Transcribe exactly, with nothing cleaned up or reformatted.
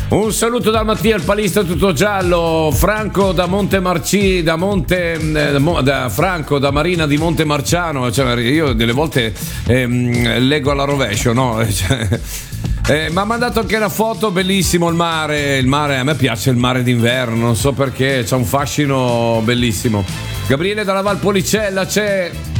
Un saluto dal Mattia, il palista tutto giallo. Franco da Monte Marci, da Monte eh, da Franco da Marina di Monte Marciano. Cioè, io delle volte ehm, leggo alla rovescio, no? Cioè, eh, mi ha mandato anche la foto, bellissimo il mare. Il mare, a me piace il mare d'inverno, non so perché, c'ha un fascino bellissimo. Gabriele dalla Valpolicella c'è.